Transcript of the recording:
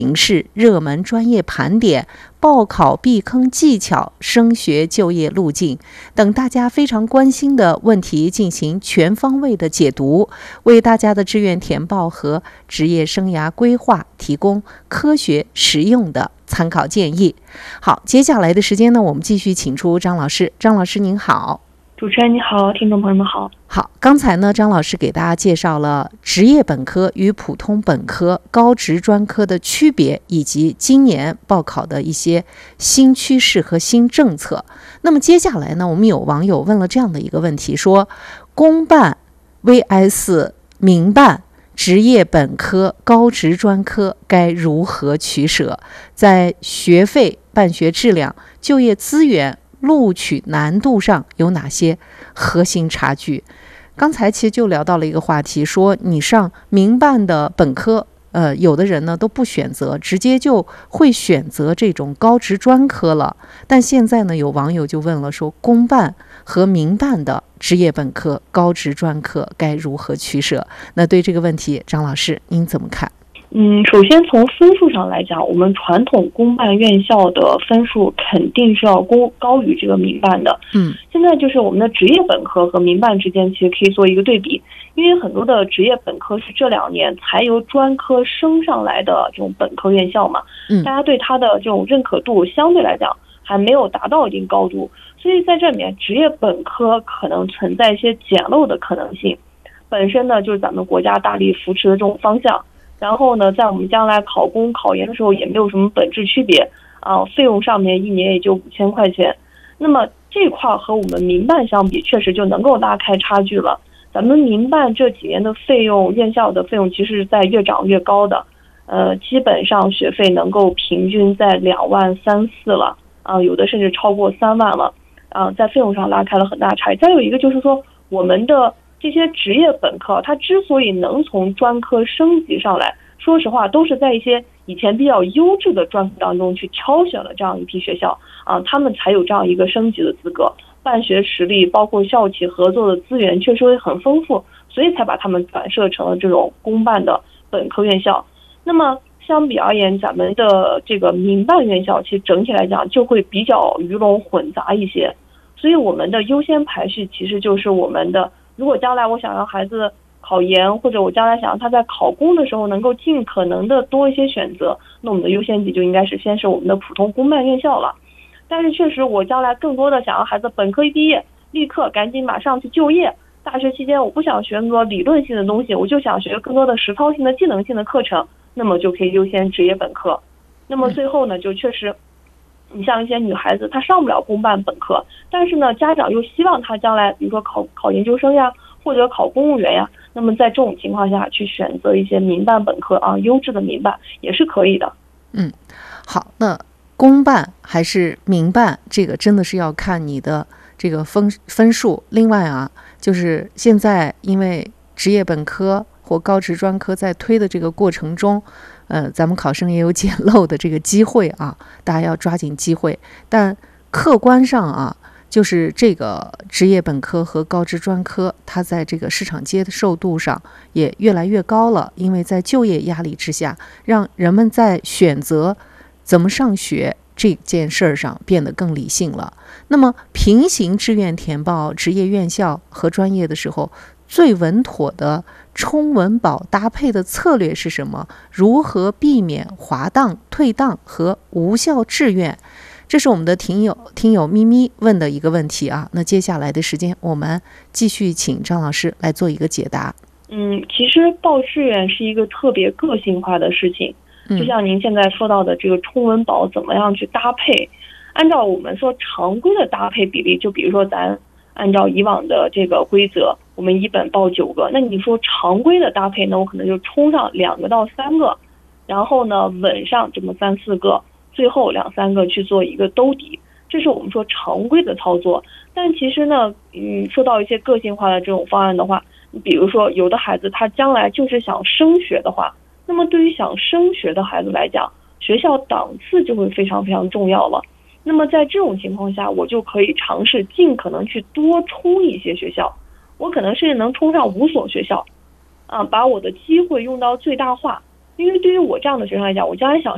形式、热门专业盘点、报考避坑技巧、升学就业路径等大家非常关心的问题进行全方位的解读，为大家的志愿填报和职业生涯规划提供科学实用的参考建议。好，接下来的时间呢，我们继续请出张老师。张老师您好。 主持人你好，听众朋友们好。 好，刚才呢，张老师给大家介绍了职业本科与普通本科、高职专科的区别，以及今年报考的一些新趋势和新政策。那么接下来呢，我们有网友问了这样的一个问题，说公办 vs 民办职业本科、高职专科该如何取舍？在学费、办学质量、就业资源、录取难度上有哪些核心差距？刚才其实就聊到了一个话题，说你上民办的本科，有的人呢都不选择，直接就会选择这种高职专科了。但现在呢，有网友就问了，说公办和民办的职业本科、高职专科该如何取舍？那对这个问题，张老师您怎么看？ 首先从分数上来讲，我们传统公办院校的分数肯定是要高于这个民办的。现在就是我们的职业本科和民办之间其实可以做一个对比，因为很多的职业本科是这2年才由专科升上来的这种本科院校嘛，大家对它的这种认可度相对来讲还没有达到一定高度，所以在这里面职业本科可能存在一些捡漏的可能性。本身呢，就是咱们国家大力扶持的这种方向。然后呢，在我们将来考公考研的时候也没有什么本质区别费用上面1年也就5000块钱。那么这块和我们民办相比，确实就能够拉开差距了。咱们民办这几年的费用，院校的费用其实是在越涨越高的，基本上学费能够平均在2万3、4了有的甚至超过3万了在费用上拉开了很大差异。再有一个就是说，我们的这些职业本科它之所以能从专科升级上来，说实话都是在一些以前比较优质的专科当中去挑选了这样一批学校他们才有这样一个升级的资格，办学实力包括校企合作的资源确实会很丰富，所以才把他们转设成了这种公办的本科院校。那么相比而言，咱们的这个民办院校其实整体来讲就会比较鱼龙混杂一些，所以我们的优先排序其实就是我们的，如果将来我想让孩子考研，或者我将来想让他在考公的时候能够尽可能的多一些选择，那我们的优先级就应该是先是我们的普通公办院校了。但是确实我将来更多的想让孩子本科一毕业立刻赶紧马上去就业，大学期间我不想学那么多理论性的东西，我就想学更多的实操性的技能性的课程，那么就可以优先职业本科。那么最后呢，就确实你像一些女孩子她上不了公办本科，但是呢家长又希望她将来比如说考研究生呀，或者考公务员呀，那么在这种情况下去选择一些民办本科优质的民办也是可以的。 好，那公办还是民办，这个真的是要看你的这个分数。另外就是现在因为职业本科或高职专科在推的这个过程中，咱们考生也有捡漏的这个机会大家要抓紧机会。但客观上就是这个职业本科和高职专科，它在这个市场接受度上也越来越高了，因为在就业压力之下，让人们在选择怎么上学这件事儿上变得更理性了。那么平行志愿填报职业院校和专业的时候，最稳妥的冲稳保搭配的策略是什么？如何避免滑档、退档和无效志愿？这是我们的听友咪咪问的一个问题那接下来的时间我们继续请张老师来做一个解答。 其实报志愿是一个特别个性化的事情，就像您现在说到的这个冲稳保怎么样去搭配，按照我们说常规的搭配比例，就比如说咱按照以往的这个规则，我们一本报9个，那你说常规的搭配呢，我可能就冲上2个到3个，然后呢稳上这么3、4个，最后2、3个去做一个兜底，这是我们说常规的操作。但其实呢说到一些个性化的这种方案的话，比如说有的孩子他将来就是想升学的话，那么对于想升学的孩子来讲，学校档次就会非常非常重要了。那么在这种情况下，我就可以尝试尽可能去多冲一些学校，我可能甚至能冲上5所学校把我的机会用到最大化。因为对于我这样的学生来讲，我将来想